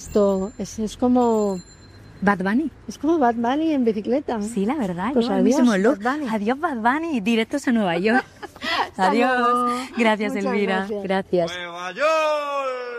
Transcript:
esto es como Bad Bunny. Es como Bad Bunny en bicicleta. Sí, la verdad. Pues Lleva el adiós, mismo look. Bad Bunny. Adiós, Bad Bunny. Directos a Nueva York. Hasta Adiós. luego. Gracias, Muchas Elvira. gracias. Gracias. ¡Nueva York!